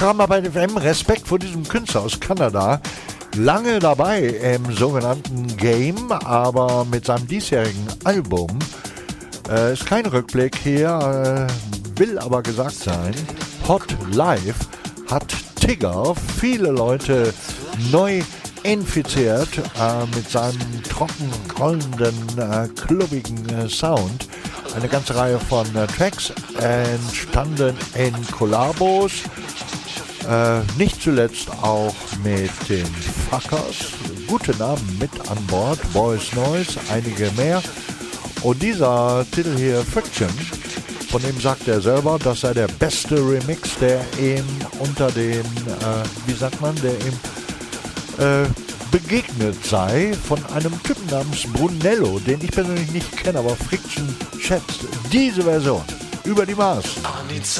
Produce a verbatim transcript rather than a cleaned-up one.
Drumarbeit F M, Respekt vor diesem Künstler aus Kanada. Lange dabei im sogenannten Game, aber mit seinem diesjährigen Album äh, ist kein Rückblick hier, äh, will aber gesagt sein, Hot Life hat Tigger viele Leute neu infiziert äh, mit seinem trocken rollenden, äh, klubbigen äh, Sound. Eine ganze Reihe von äh, Tracks entstanden in Kollabos, äh, nicht zuletzt auch mit den Fuckers. Gute Namen mit an Bord, Boys Noise, einige mehr. Und dieser Titel hier, Friction, von dem sagt er selber, das sei der beste Remix, der ihm unter den, äh, wie sagt man, der ihm äh, begegnet sei von einem Typen namens Brunello, den ich persönlich nicht kenne, aber Friction schätzt diese Version über die Maß. I need some